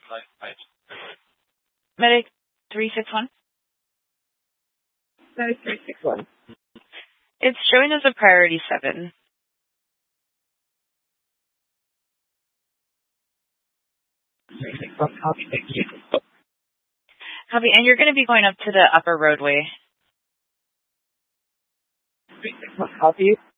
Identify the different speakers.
Speaker 1: Medic 361?
Speaker 2: Medic 361.
Speaker 1: It's showing as a priority 7.
Speaker 2: 361, copy, thank you.
Speaker 1: Copy, and you're going to be going up to the upper roadway.
Speaker 2: 361, copy.